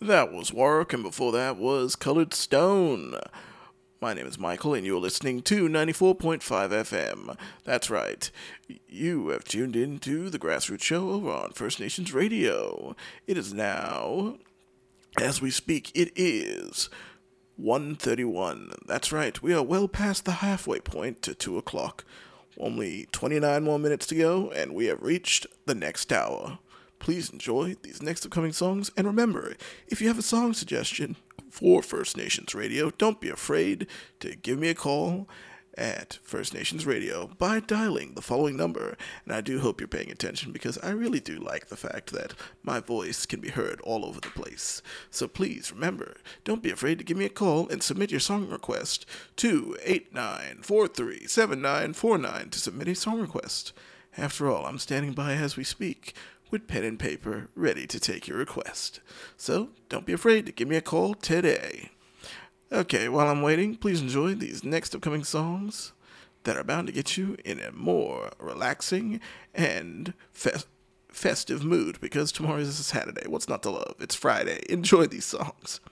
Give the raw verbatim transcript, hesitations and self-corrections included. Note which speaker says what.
Speaker 1: That was Work, and before that was Colored Stone. My name is Michael, and you're listening to ninety-four point five F M. That's right. You have tuned in to the Grassroots Show over on First Nations Radio. It is now, as we speak, it is one thirty-one. That's right. We are well past the halfway point to two o'clock. Only twenty-nine more minutes to go, and we have reached the next hour. Please enjoy these next upcoming songs, and remember, if you have a song suggestion for First Nations Radio, don't be afraid to give me a call at First Nations Radio by dialing the following number. And I do hope you're paying attention, because I really do like the fact that my voice can be heard all over the place. So please remember, don't be afraid to give me a call and submit your song request to eight nine four three seven nine four nine to submit a song request. After all, I'm standing by as we speak, with pen and paper, ready to take your request. So, don't be afraid to give me a call today. Okay, while I'm waiting, please enjoy these next upcoming songs that are bound to get you in a more relaxing and fe- festive mood, because tomorrow is a Saturday. What's not to love? It's Friday. Enjoy these songs.